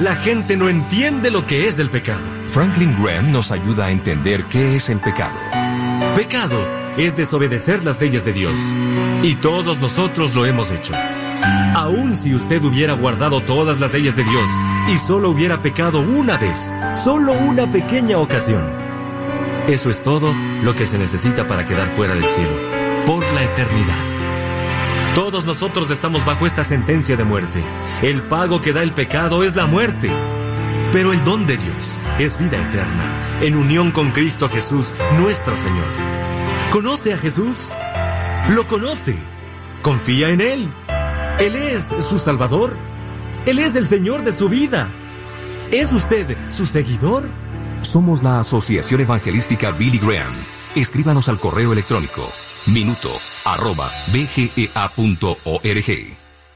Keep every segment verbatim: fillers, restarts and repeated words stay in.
la gente no entiende lo que es el pecado. Franklin Graham nos ayuda a entender qué es el pecado. Pecado es desobedecer las leyes de Dios. Y todos nosotros lo hemos hecho. Aun si usted hubiera guardado todas las leyes de Dios y solo hubiera pecado una vez, solo una pequeña ocasión, eso es todo lo que se necesita para quedar fuera del cielo, por la eternidad. Todos nosotros estamos bajo esta sentencia de muerte. El pago que da el pecado es la muerte. Pero el don de Dios es vida eterna, en unión con Cristo Jesús, nuestro Señor. ¿Conoce a Jesús? ¿Lo conoce? ¿Confía en Él? ¿Él es su Salvador? ¿Él es el Señor de su vida? ¿Es usted su seguidor? Somos la Asociación Evangelística Billy Graham. Escríbanos al correo electrónico minuto arroba b g e a punto org.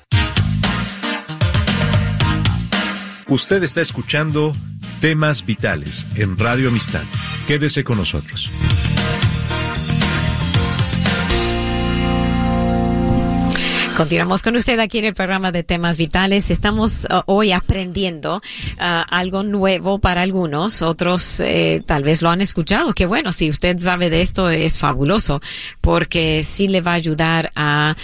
Usted está escuchando Temas Vitales en Radio Amistad. Quédese con nosotros. Continuamos con usted aquí en el programa de Temas Vitales. Estamos uh, hoy aprendiendo uh, algo nuevo para algunos. Otros eh, tal vez lo han escuchado. Que bueno, si usted sabe de esto es fabuloso, porque sí le va a ayudar a,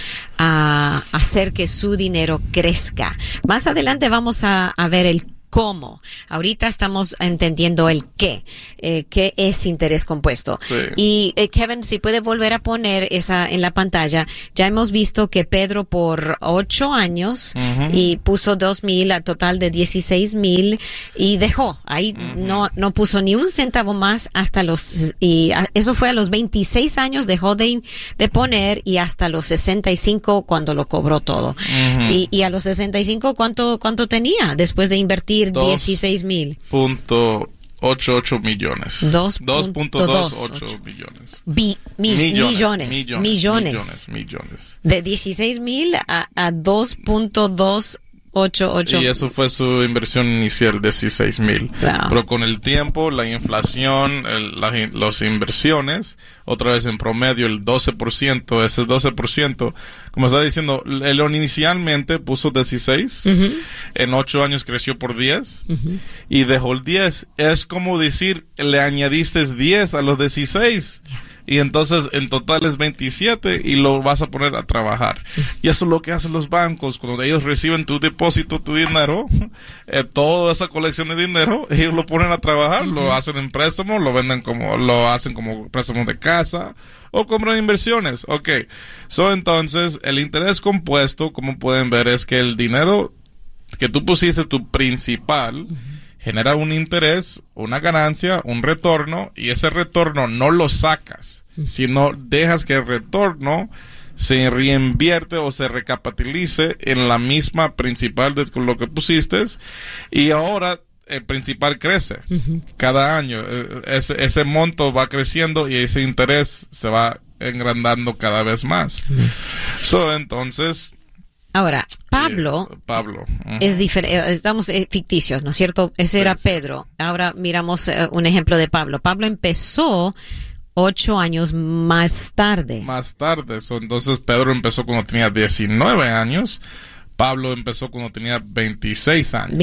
a hacer que su dinero crezca. Más adelante vamos a, a ver el cómo. Ahorita estamos entendiendo el qué, eh, qué es interés compuesto. Sí. Y eh, Kevin, si puede volver a poner esa en la pantalla, ya hemos visto que Pedro por ocho años uh-huh. y puso dos mil a total de dieciséis mil y dejó. Ahí uh-huh. no no puso ni un centavo más hasta los, y a, eso fue a los veintiséis años dejó de, de poner y hasta los sesenta y cinco cuando lo cobró todo. Uh-huh. Y, y a los sesenta y cinco, ¿cuánto, cuánto tenía después de invertir dieciséis mil? Punto ocho ocho millones. dos punto dos ocho millones. Bi, mi, millones, millones, millones, millones. Millones, millones. De dieciséis mil a, a dos punto dos ocho ocho. Y eso fue su inversión inicial, dieciséis mil. Wow. Pero con el tiempo, la inflación, el, la, las inversiones, otra vez en promedio el doce por ciento, ese doce por ciento, como está diciendo, él inicialmente puso dieciséis, uh-huh. en ocho años creció por diez, uh-huh. y dejó el diez. Es como decir, le añadiste diez a los dieciséis. Yeah. Y entonces en total es veintisiete y lo vas a poner a trabajar. Y eso es lo que hacen los bancos. Cuando ellos reciben tu depósito, tu dinero, eh, toda esa colección de dinero, ellos lo ponen a trabajar, uh-huh. lo hacen en préstamo, lo venden como, lo hacen como préstamo de casa o compran inversiones. Ok. So, entonces, el interés compuesto, como pueden ver, es que el dinero que tú pusiste, tu principal, uh-huh. genera un interés, una ganancia, un retorno, y ese retorno no lo sacas, sino dejas que el retorno se reinvierte o se recapitalice en la misma principal de lo que pusiste, y ahora el principal crece uh-huh. cada año. Ese, ese monto va creciendo y ese interés se va engrandando cada vez más. Uh-huh. So, entonces... Ahora, Pablo, eh, Pablo. Uh-huh. es diferente, estamos eh, ficticios, ¿no es cierto? Ese sí, era sí. Pedro. Ahora miramos eh, un ejemplo de Pablo. Pablo empezó ocho años más tarde. Más tarde. So, entonces Pedro empezó cuando tenía diecinueve años. Pablo empezó cuando tenía veintiséis años.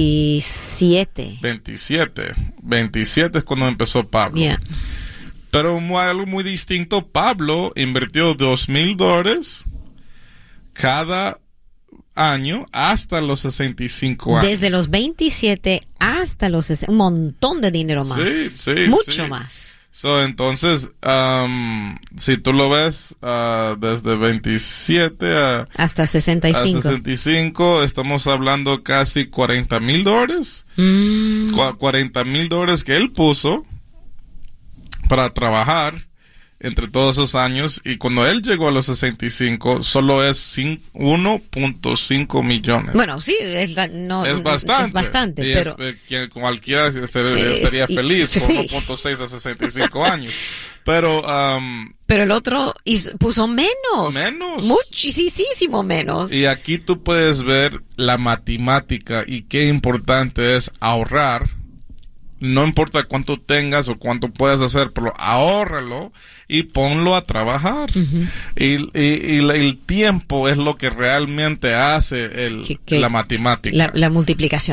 veintisiete. veintisiete. veintisiete es cuando empezó Pablo. Yeah. Pero muy, algo muy distinto, Pablo invirtió dos mil dólares cada año hasta los sesenta y cinco años. Desde los veintisiete hasta los sesenta, un montón de dinero más. Sí, sí, mucho sí. más. So, entonces, um, si tú lo ves uh, desde veintisiete a hasta sesenta y cinco. A sesenta y cinco, estamos hablando casi cuarenta mil dólares. Mm. cuarenta mil dólares que él puso para trabajar entre todos esos años, y cuando él llegó a los sesenta y cinco solo es uno punto cinco millones. Bueno, sí, es, la, no, es bastante. Es bastante, y pero... Es, eh, que cualquiera estaría, estaría es, feliz y, con sí. uno punto seis a sesenta y cinco años. Pero... Um, pero el otro hizo, puso menos. Menos. Muchísimo menos. Y aquí tú puedes ver la matemática y qué importante es ahorrar. No importa cuánto tengas o cuánto puedas hacer, pero ahórralo y ponlo a trabajar. Uh-huh. Y, y, y el tiempo es lo que realmente hace el, que, que, la, matemática. La, la multiplicación.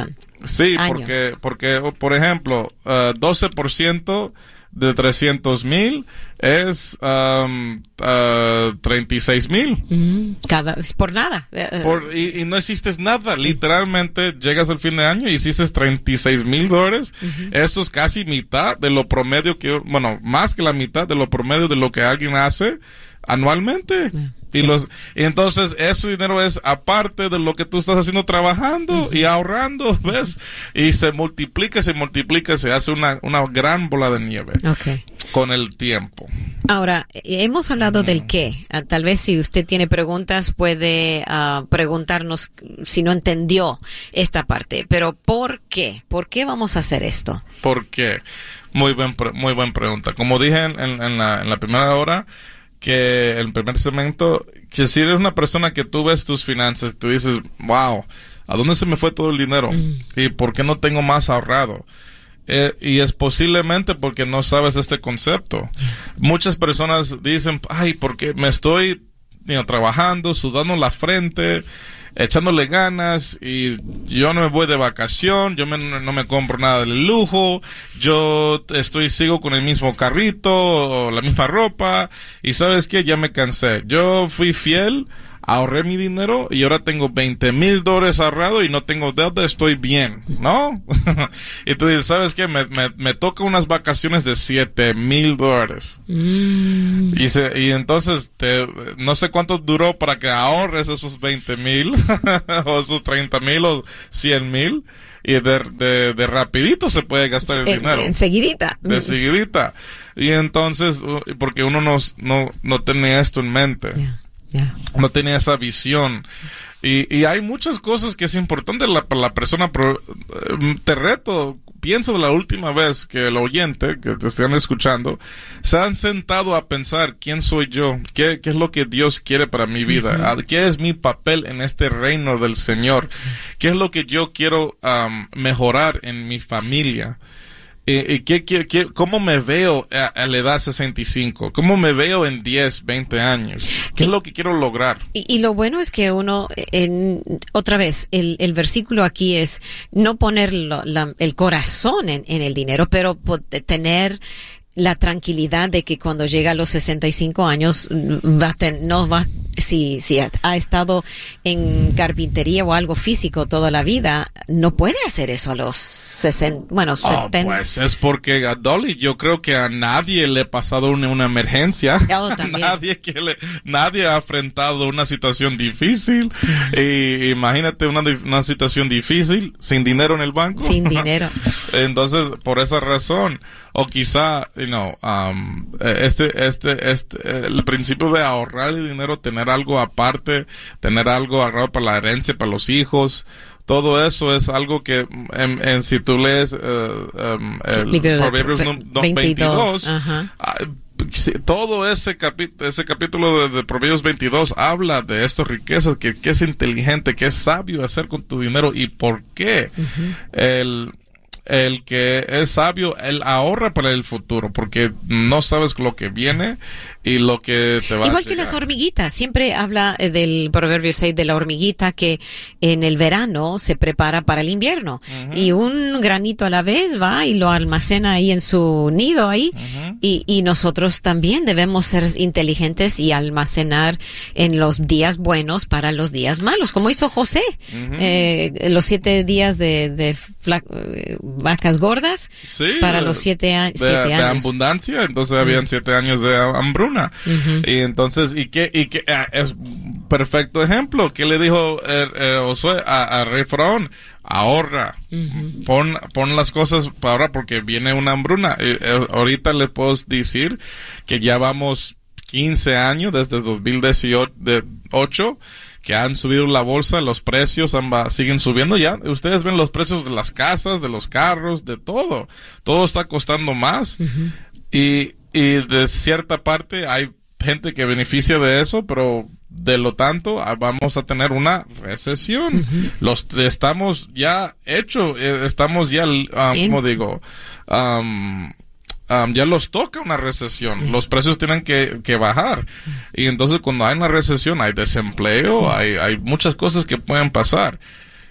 Sí, año. porque, porque, por ejemplo, uh, doce por ciento de trescientos mil es um, uh, treinta y seis mil. Mm, cada, por nada. Por, y, y no hiciste nada. Literalmente llegas al fin de año y hiciste treinta y seis mil dólares. Uh-huh. Eso es casi mitad de lo promedio que, bueno, más que la mitad de lo promedio de lo que alguien hace anualmente. Uh-huh. Y los, y entonces ese dinero es aparte de lo que tú estás haciendo trabajando uh-huh. y ahorrando, ¿ves? Y se multiplica, se multiplica, se hace una, una gran bola de nieve. Okay. Con el tiempo. Ahora, hemos hablado mm. del qué. Uh, tal vez si usted tiene preguntas puede uh, preguntarnos si no entendió esta parte. Pero ¿por qué? ¿Por qué vamos a hacer esto? ¿Por qué? Muy buen, muy buena pregunta. Como dije en, en, en, la, en la primera hora, que el primer segmento, que si eres una persona que tú ves tus finanzas, tú dices, wow, ¿a dónde se me fue todo el dinero? Mm. ¿Y por qué no tengo más ahorrado? Eh, y es posiblemente porque no sabes este concepto. Muchas personas dicen, ay, porque me estoy you know, trabajando, sudando la frente, echándole ganas, y yo no me voy de vacación, yo me, no me compro nada de lujo, yo estoy sigo con el mismo carrito o la misma ropa, y ¿sabes qué? Ya me cansé. Yo fui fiel, ahorré mi dinero y ahora tengo veinte mil dólares ahorrado y no tengo deuda, estoy bien, ¿no? Y tú dices, ¿sabes qué? Me, me, me toca unas vacaciones de siete mil dólares. Mm. Y, se, y entonces, te, no sé cuánto duró para que ahorres esos veinte mil, o esos treinta mil, o cien mil. Y de, de, de rapidito se puede gastar el en, dinero. Enseguidita. De seguidita. Y entonces, porque uno no, no, no tenía esto en mente. Yeah. Yeah. No tenía esa visión. Y, y hay muchas cosas que es importante la, para la persona. Pero, eh, te reto, piensa de la última vez que el oyente, que te están escuchando, se han sentado a pensar quién soy yo, qué, qué es lo que Dios quiere para mi vida, uh-huh. qué es mi papel en este reino del Señor, qué es lo que yo quiero um, mejorar en mi familia. ¿Y qué, qué, qué, cómo me veo a, a la edad sesenta y cinco? ¿Cómo me veo en diez, veinte años? ¿Qué y, es lo que quiero lograr? Y, y lo bueno es que uno, en, otra vez, el, el versículo aquí es no poner lo, la, el corazón en, en el dinero, pero tener la tranquilidad de que cuando llega a los sesenta y cinco años va a ten, no va si si ha, ha estado en carpintería o algo físico toda la vida, no puede hacer eso a los sesenta, bueno, oh, setenta. Pues es porque a Dolly, yo creo que a nadie le ha pasado una, una emergencia. Oh, nadie que le, nadie ha enfrentado una situación difícil. Y imagínate una, una situación difícil sin dinero en el banco. Sin dinero. Entonces, por esa razón, o quizá, you know, um, este, este, este, el principio de ahorrar el dinero, tener algo aparte, tener algo ahorrado para la herencia, para los hijos, todo eso es algo que, en, en, si tú lees uh, um, el Proverbios veintidós, uh, todo ese, capi- ese capítulo de, de Proverbios veintidós habla de estas riquezas, que, que es inteligente, que es sabio hacer con tu dinero y por qué. Uh-huh. El El que es sabio, él ahorra para el futuro, porque no sabes lo que viene y lo que te va Igual a que llegar. Las hormiguitas, siempre habla del Proverbio seis de la hormiguita que en el verano se prepara para el invierno. Uh-huh. Y un granito a la vez va y lo almacena ahí en su nido ahí. Uh-huh. Y, y nosotros también debemos ser inteligentes y almacenar en los días buenos para los días malos, como hizo José. Uh-huh. Eh, los siete días de, de fla- vacas gordas, sí, para los siete, a- de, siete años. De abundancia, entonces uh-huh. habían siete años de hambruna. Uh-huh. Y entonces, ¿y qué? Y qué ah, es perfecto ejemplo. ¿Qué le dijo eh, eh, Josué a, a Rey Faraón? Ahorra, uh-huh. pon, pon las cosas para ahora porque viene una hambruna. Eh, eh, ahorita le puedo decir que ya vamos quince años desde dos mil dieciocho que han subido la bolsa, los precios han, siguen subiendo ya. Ustedes ven los precios de las casas, de los carros, de todo. Todo está costando más. Uh-huh. Y, y de cierta parte hay gente que beneficia de eso, pero de lo tanto vamos a tener una recesión. Uh-huh. Los estamos ya hecho, estamos ya, um, como digo, um, Um, ya los toca una recesión, sí. Los precios tienen que, que bajar, y entonces cuando hay una recesión hay desempleo, hay, hay muchas cosas que pueden pasar,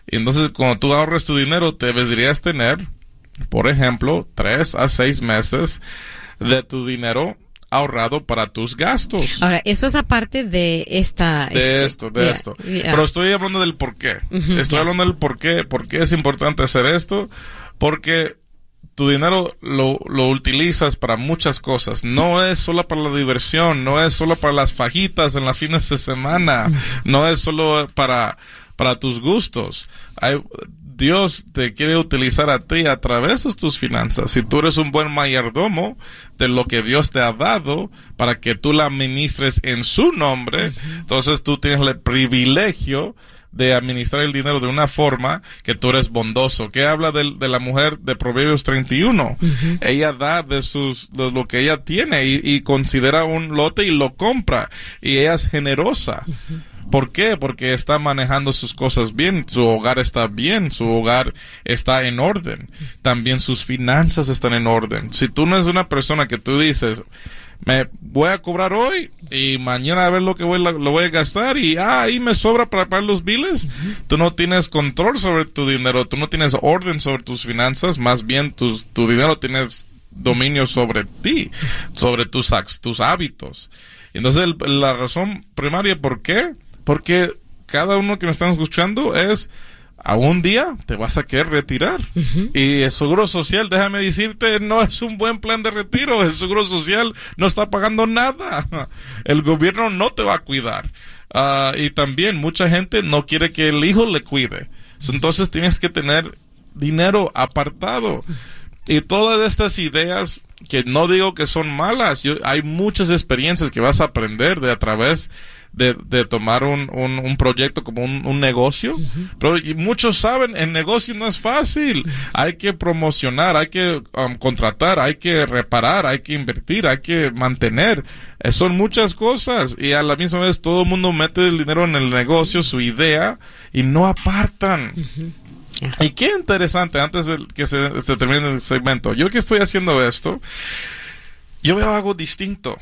Y entonces, cuando tú ahorres tu dinero, te deberías tener, por ejemplo, tres a seis meses de tu dinero ahorrado para tus gastos. Ahora, eso es aparte de esta... De este, esto, de yeah, esto. Yeah. Pero estoy hablando del por qué. Uh-huh, estoy yeah. hablando del por qué. ¿Por qué es importante hacer esto? Porque tu dinero lo, lo utilizas para muchas cosas. No es solo para la diversión, no es solo para las fajitas en las fines de semana, uh-huh. no es solo para, para tus gustos. Hay... Dios te quiere utilizar a ti a través de tus finanzas. Si tú eres un buen mayordomo de lo que Dios te ha dado para que tú la administres en su nombre, uh-huh. entonces tú tienes el privilegio de administrar el dinero de una forma que tú eres bondoso. ¿Qué habla de, de la mujer de Proverbios treinta y uno? Uh-huh. Ella da de sus de lo que ella tiene y, y considera un lote y lo compra. Y ella es generosa. Uh-huh. ¿Por qué? Porque está manejando sus cosas bien, su hogar está bien, su hogar está en orden, también sus finanzas están en orden. Si tú no eres una persona que tú dices, me voy a cobrar hoy y mañana a ver lo que voy, lo voy a gastar y ah, ahí me sobra para pagar los biles, uh-huh. tú no tienes control sobre tu dinero, tú no tienes orden sobre tus finanzas, más bien tus, tu dinero tienes dominio sobre ti, sobre tus, tus hábitos. Entonces el, la razón primaria, ¿por qué? Porque cada uno que me están escuchando es, a un día te vas a querer retirar. Uh-huh. Y el Seguro Social, déjame decirte, no es un buen plan de retiro. El Seguro Social no está pagando nada. El gobierno no te va a cuidar. Uh, y también mucha gente no quiere que el hijo le cuide. Entonces tienes que tener dinero apartado. Y todas estas ideas, que no digo que son malas, yo, hay muchas experiencias que vas a aprender de a través de, de tomar un, un, un proyecto como un, un negocio. Uh-huh. Pero y muchos saben, el negocio no es fácil. Uh-huh. Hay que promocionar, hay que um, contratar, hay que reparar, hay que invertir, hay que mantener. Eh, son muchas cosas. Y a la misma vez todo el mundo mete el dinero en el negocio, su idea, y no apartan. Uh-huh. Yeah. Y qué interesante, antes de que se, se termine el segmento, yo que estoy haciendo esto, yo veo algo distinto.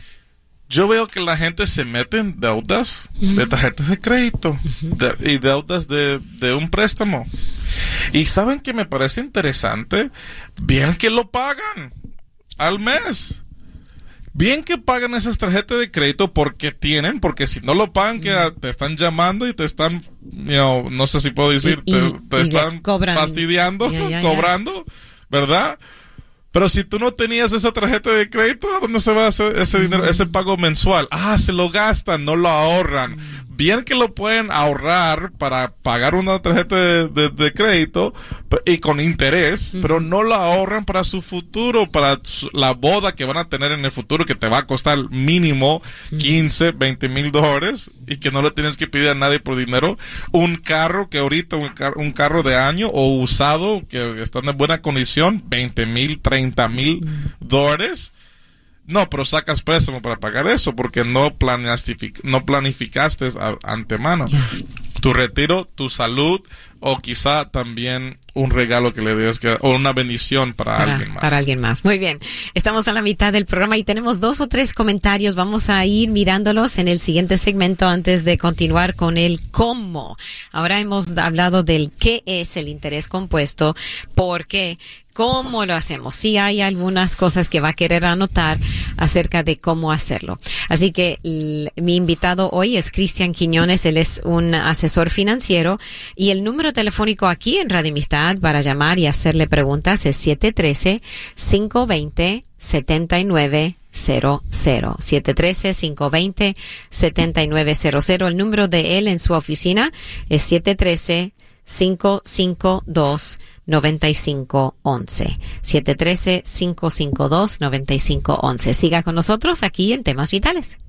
Yo veo que la gente se mete en deudas uh-huh. de tarjetas de crédito uh-huh. de, y deudas de, de un préstamo. Y ¿saben qué me parece interesante? Bien que lo pagan al mes. Bien que pagan esas tarjetas de crédito porque tienen, porque si no lo pagan, que uh-huh. te están llamando y te están, you know, no sé si puedo decir, y, te, te y están fastidiando, yeah, yeah, cobrando, yeah. ¿verdad? Pero si tú no tenías esa tarjeta de crédito, ¿a dónde se va ese, ese dinero, ese pago mensual? Ah, se lo gastan, no lo ahorran. Bien que lo pueden ahorrar para pagar una tarjeta de, de, de crédito y con interés, uh-huh. pero no lo ahorran para su futuro, para su, la boda que van a tener en el futuro, que te va a costar mínimo quince, veinte mil dólares y que no le tienes que pedir a nadie por dinero. Un carro que ahorita, un, car- un carro de año o usado que está en buena condición, veinte mil, treinta mil dólares. No, pero sacas préstamo para pagar eso porque no planific- no planificaste a- antemano. Yeah. Tu retiro, tu salud o quizá también un regalo que le des que, o una bendición para, para alguien más. Para alguien más. Muy bien. Estamos a la mitad del programa y tenemos dos o tres comentarios. Vamos a ir mirándolos en el siguiente segmento antes de continuar con el cómo. Ahora hemos hablado del qué es el interés compuesto, por qué, cómo lo hacemos. Sí hay algunas cosas que va a querer anotar acerca de cómo hacerlo. Así que l- mi invitado hoy es Cristian Quiñones. Él es un asesor financiero y el número telefónico aquí en Radio Amistad para llamar y hacerle preguntas es siete uno tres, cinco dos cero, siete nueve cero cero. siete uno tres, cinco dos cero, siete nueve cero cero. El número de él en su oficina es siete uno tres, cinco cinco dos, nueve cinco uno uno. siete uno tres, cinco cinco dos, nueve cinco uno uno. Siga con nosotros aquí en Temas Vitales.